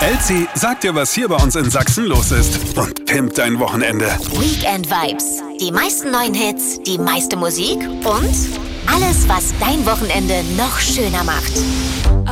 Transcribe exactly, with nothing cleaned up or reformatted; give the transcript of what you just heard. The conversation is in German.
Elsie sagt dir, was hier bei uns in Sachsen los ist und pimpt dein Wochenende. Weekend Vibes. Die meisten neuen Hits, die meiste Musik und alles, was dein Wochenende noch schöner macht.